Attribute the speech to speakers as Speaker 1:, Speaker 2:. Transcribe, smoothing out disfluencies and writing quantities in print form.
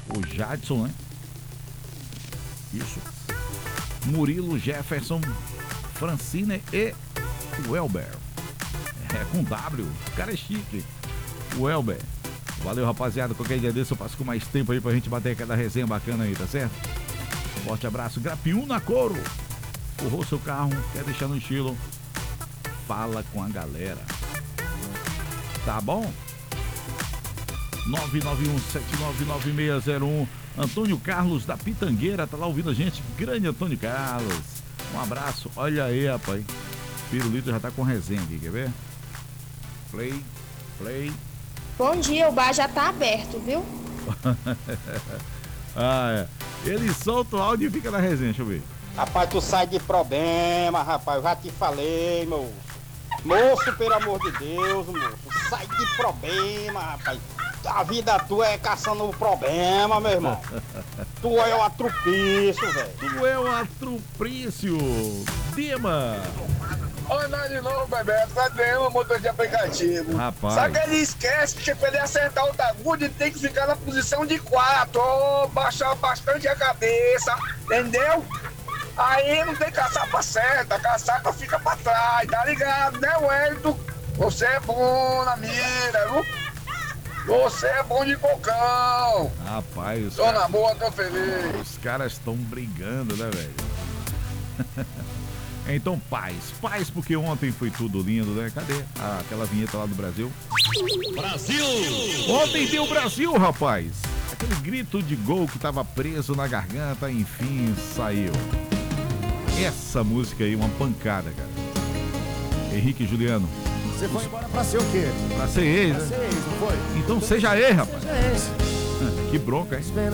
Speaker 1: O Jadson, né? Isso. Murilo, Jefferson, Francine e o Elber. É com W. O cara é chique. O Elber. Valeu, rapaziada. Qualquer dia desse eu passo com mais tempo aí pra gente bater aquela resenha bacana aí, tá certo? Forte abraço. Grapium na couro. Forrou seu carro, quer deixar no estilo? Fala com a galera. Tá bom? 991799601. Antônio Carlos da Pitangueira tá lá ouvindo a gente. Grande Antônio Carlos. Um abraço. Olha aí, rapaz. Pirulito já tá com resenha aqui, quer ver? Play.
Speaker 2: Bom dia, o bar já tá aberto, viu?
Speaker 1: Ah, é. Ele solta o áudio e fica na resenha, deixa eu ver.
Speaker 3: Rapaz, tu sai de problema, rapaz. Eu já te falei, moço. Moço, pelo amor de Deus, moço. Sai de problema, rapaz. A vida tua é caçando problema, meu irmão. Tu é o atrupício, velho.
Speaker 1: Tu é o atrupício. Dima.
Speaker 4: Oi, nós de novo, Bebeto. Cadê o motor de aplicativo?
Speaker 1: Rapaz.
Speaker 4: Só que ele esquece que pra ele acertar o tagude, ele tem que ficar na posição de 4. Ou baixar bastante a cabeça, entendeu? Aí não tem caçapa certa, a caçapa fica pra trás, tá ligado, né, Wellington? Você é bom na mira, viu? Você é bom de cocão.
Speaker 1: Rapaz,
Speaker 4: tô na boa, tô feliz.
Speaker 1: Os caras estão brigando, né, velho? Então, paz, porque ontem foi tudo lindo, né? Cadê aquela vinheta lá do Brasil?
Speaker 5: Brasil!
Speaker 1: Ontem deu Brasil, rapaz! Aquele grito de gol que tava preso na garganta, enfim, saiu. Essa música aí, uma pancada, cara. Henrique e Juliano.
Speaker 6: Você foi embora pra ser o quê?
Speaker 1: Pra ser ex, né?
Speaker 6: Pra ser ex, não foi?
Speaker 1: Então seja ex, rapaz.
Speaker 6: Seja ex.
Speaker 1: Que bronca, hein?